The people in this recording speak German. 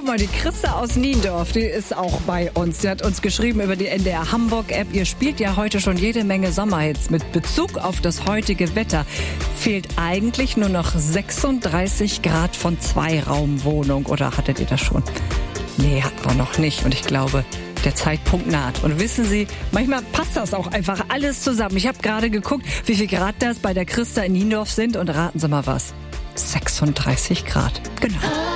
mal, die Christa aus Niendorf, die ist auch bei uns. Sie hat uns geschrieben über die NDR Hamburg-App. Ihr spielt ja heute schon jede Menge Sommerhits. Mit Bezug auf das heutige Wetter fehlt eigentlich nur noch 36 Grad von Zweiraumwohnung. Oder hattet ihr das schon? Nee, hatten wir noch nicht. Und ich glaube, der Zeitpunkt naht. Und wissen Sie, manchmal passt das auch einfach alles zusammen. Ich habe gerade geguckt, wie viel Grad das bei der Christa in Niendorf sind. Und raten Sie mal was. 36 Grad. Genau.